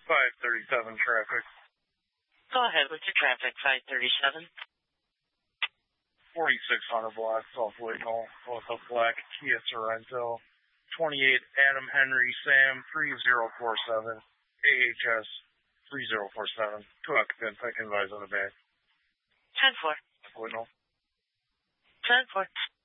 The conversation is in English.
537 traffic. Go ahead with your traffic, 537. 4600 block, South Whitnall, with a black Kia Sorento. 28 Adam Henry Sam 3047, AHS 3047. Two occupants, I can advise on the back. 10-4. Whitnall. 10-4.